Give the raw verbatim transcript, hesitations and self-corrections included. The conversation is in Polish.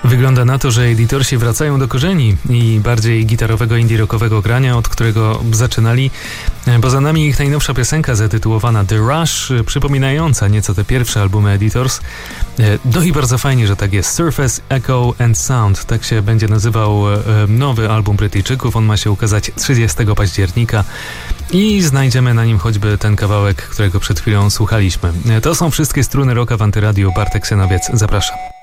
Wygląda na to, że Editorsi wracają do korzeni i bardziej gitarowego indie rockowego grania, od którego zaczynali, bo za nami ich najnowsza piosenka zatytułowana The Rush, przypominająca nieco te pierwsze albumy Editors. No i bardzo fajnie, że tak jest. Surface, Echo and Sound, tak się będzie nazywał nowy album Brytyjczyków. On ma się ukazać trzydziestego października i znajdziemy na nim choćby ten kawałek, którego przed chwilą słuchaliśmy. To są wszystkie struny rocka w Antyradiu. Bartek Synowiec, zapraszam.